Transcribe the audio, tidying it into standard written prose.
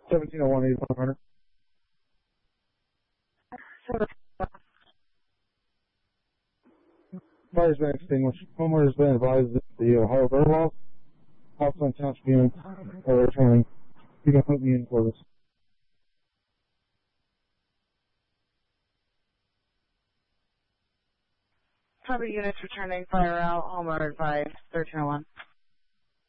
1701 8100. Fire's been extinguished. Homeowner has been advised that the Ohio burn laws, house on township units are returning. You can put me in for this. Cover units returning, fire out, homeowner advised, 1301.